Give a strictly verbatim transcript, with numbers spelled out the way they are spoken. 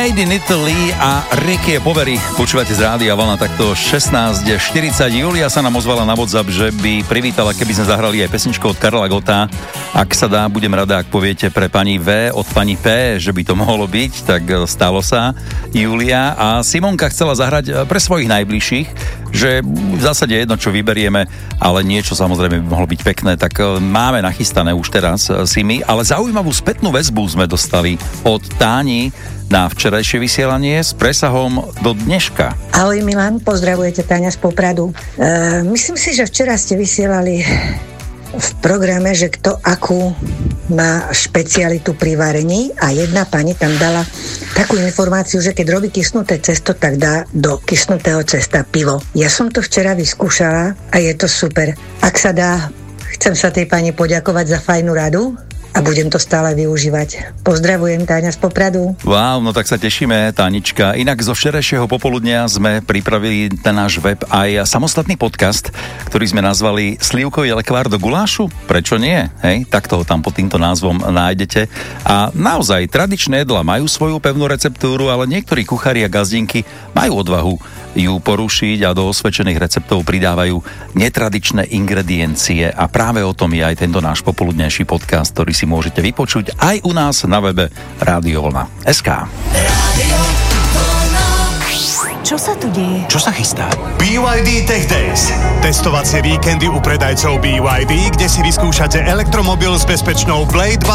Made in Italy a Ricky Poveri. Počúvate z rádia Vlna takto šestnásť štyridsať. Julia sa nám ozvala na WhatsApp, že by privítala, keby sme zahrali aj pesničku od Karla Gotta. Ak sa dá, budem rada, ak poviete pre pani V od pani P, že by to mohlo byť, tak stalo sa. Julia a Simonka chcela zahrať pre svojich najbližších, že v zásade jedno, čo vyberieme, ale niečo samozrejme by mohlo byť pekné, tak máme nachystané už teraz si my, ale zaujímavú spätnú väzbu sme dostali od Táni na včerajšie vysielanie s presahom do dneška. Ahoj Milan, pozdravujete Táňa z Popradu. E, myslím si, že včera ste vysielali v programe, že kto akú má špecialitu pri varení a jedna pani tam dala takú informáciu, že keď robí kysnuté cesto, tak dá do kysnutého cesta pivo. Ja som to včera vyskúšala a je to super. Ak sa dá, chcem sa tej pani poďakovať za fajnú radu a budem to stále využívať. Pozdravujem, Táňa z Popradu. Wow, no tak sa tešíme, Tánička. Inak zo včerajšieho popoludnia sme pripravili ten náš web aj samostatný podcast, ktorý sme nazvali Slivkový lekvár do gulášu. Prečo nie? Hej, tak toho tam pod týmto názvom nájdete. A naozaj, tradičné jedlá majú svoju pevnú receptúru, ale niektorí kuchári a gazdinky majú odvahu ju porušiť a do osvedčených receptov pridávajú netradičné ingrediencie a práve o tom je aj tento náš popoludnejší podcast, ktorý si môžete vypočuť aj u nás na webe rádio vlna bodka es ká. Čo sa tu deje? Čo sa chystá? bé yet dé Tech Days. Testovacie víkendy u predajcov bé yet dé, kde si vyskúšate elektromobil s bezpečnou Blade